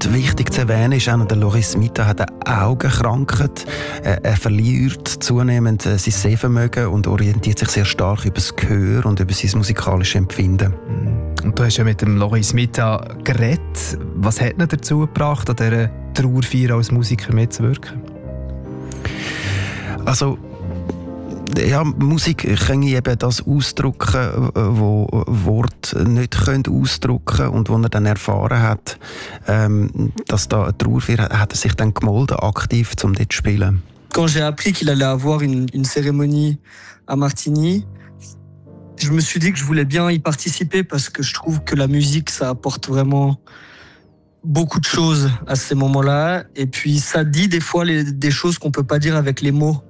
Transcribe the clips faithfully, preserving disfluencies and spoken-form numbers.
Und wichtig zu erwähnen ist auch noch, der Loris Mita hat eine Augenkrankheit. Er verliert zunehmend sein Sehvermögen und orientiert sich sehr stark über das Gehör und über sein musikalisches Empfinden. Und du hast ja mit dem Loris Mita geredet. Was hat ihn dazu gebracht, an dieser Trauerfeier als Musiker mitzuwirken? Also, ja, Musik kann eben das ausdrücken, wo Worte nicht ausdrücken können und wo er dann erfahren hat, ähm, dass da eine Trauerfeier hat, hat er sich dann gemolden, aktiv, um dort zu spielen. Quand j'ai appris qu'il allait avoir une, une cérémonie à Martigny, je me suis dit que je voulais bien y participer parce que je trouve que la musique, ça apporte vraiment beaucoup de choses à ces moments-là. Et puis ça dit des fois les, des choses qu'on peut pas dire avec les mots.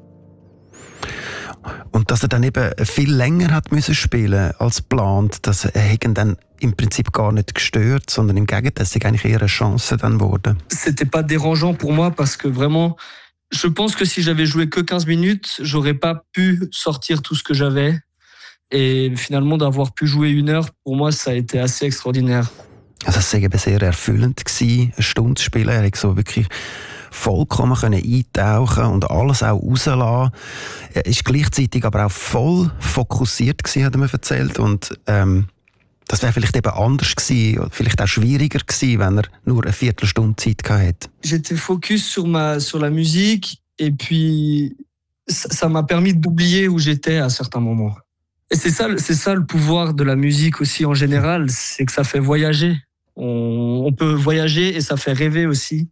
Und dass er dann eben viel länger hat müssen spielen als geplant, das hat ihn dann im Prinzip gar nicht gestört, sondern im Gegenteil, es ist eigentlich eher eine Chance dann geworden. C'était pas dérangeant pour moi parce que vraiment, je pense que si j'avais joué que quinze minutes, j'aurais pas pu sortir tout ce que j'avais. Et finalement, d'avoir pu jouer une heure, pour moi, ça a été assez extraordinaire. Also es war eben sehr erfüllend gewesen, eine Stunde zu spielen. Er hat so wirklich vollkommen eintauchen und alles auch rauslassen. Er war gleichzeitig aber auch voll fokussiert gewesen, hat er mir erzählt. Und ähm, das wäre vielleicht eben anders gewesen, vielleicht auch schwieriger gewesen, wenn er nur eine Viertelstunde Zeit gehabt hätte. J'étais focus sur ma sur la musique et puis ça, ça m'a permis d'oublier où j'étais à certains moments. Et c'est ça, c'est ça le pouvoir de la musique aussi en général, c'est que ça fait voyager. On, on peut voyager et ça fait rêver aussi.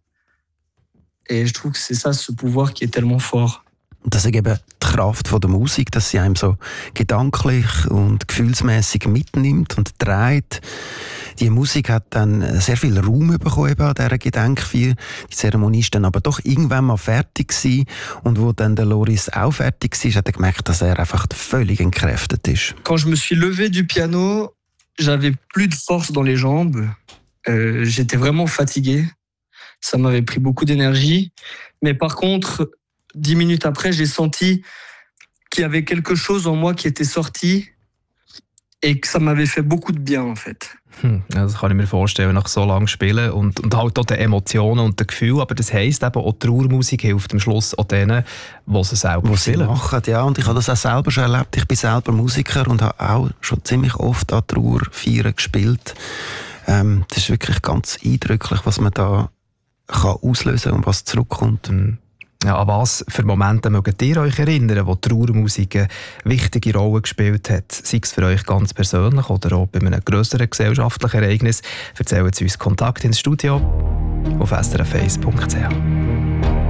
Et je trouve que c'est ça, ce pouvoir qui est tellement fort. Das ist eben die Kraft von der Musik, dass sie einem so gedanklich und gefühlsmäßig mitnimmt und trägt. Die Musik hat dann sehr viel Raum bekommen an dieser Gedenkfeier. Die Zeremonie ist dann aber doch irgendwann mal fertig gewesen. Und wo dann der Loris auch fertig war, hat er gemerkt, dass er einfach völlig entkräftet ist. Quand je me suis levé du piano, j'avais plus de force dans les jambes. Euh, j'étais vraiment fatigué. Ça m'avait pris beaucoup d'énergie. Mais par contre, dix minutes après, j'ai senti qu'il y avait quelque chose en moi qui était sorti et que ça m'avait fait beaucoup de bien, en fait. Hm, das kann ich mir vorstellen, nach so lange spielen und, und halt auch die Emotionen und die Gefühle. Aber das heisst eben, auch die Trauermusik hilft am Schluss auch denen, die sie selber spielen. machen, ja. Und ich habe das auch selber schon erlebt. Ich bin selber Musiker und habe auch schon ziemlich oft an Trauerfeiern gespielt. Ähm, das ist wirklich ganz eindrücklich, was man da kann auslösen und was zurückkommt. Ja, an was für Momente mögt ihr euch erinnern, wo die Trauermusik eine wichtige Rolle gespielt hat? Sei es für euch ganz persönlich oder auch bei einem grösseren gesellschaftlichen Ereignis. Erzählen Sie uns Kontakt ins Studio auf s r f eins punkt c h.